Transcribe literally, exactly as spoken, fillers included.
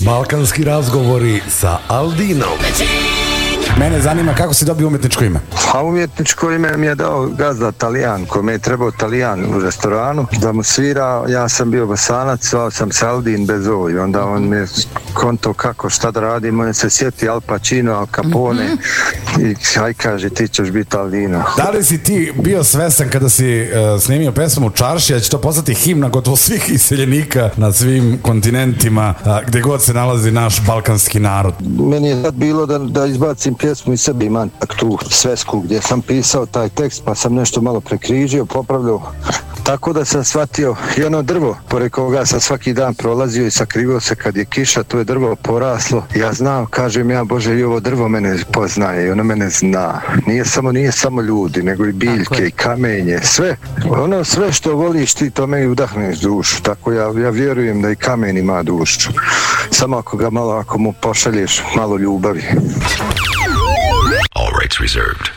Balkanski razgovori sa Aldinom. Mene zanima kako si dobio umjetničko ime. A umjetničko ime mi je dao gazda Talijan, kome je trebao Talijan u restoranu da mu svira. Ja sam bio Bosanac, zvao sam se Aldin bez ovo i onda on mi je konto kako šta da radim. On je se sjeti Al Pacino, Al Capone mm-hmm. i aj kaže ti ćeš biti Aldino. Da li si ti bio svestan kada si uh, snimio pesmu Čaršija, će to postati himna gotovo svih iseljenika na svim kontinentima uh, gdje god se nalazi naš balkanski narod? Meni je tad bilo da, da izbacim pjesmu iz sebe, imam tu svesku gdje sam pisao taj tekst pa sam nešto malo prekrižio, popravljao. Tako da sam shvatio i ono drvo pored koga sam svaki dan prolazio i sakrivao se kad je kiša, to je drvo poraslo. Ja znam, kažem ja, Bože, i ovo drvo mene poznaje i ono mene zna. Nije samo, nije samo ljudi, nego i biljke i kamenje, sve. Ono sve što voliš ti, to meni udahneš dušu. Tako ja, ja vjerujem da i kamen ima dušu. Samo ako ga malo, ako mu pošalješ malo ljubavi. All rights reserved.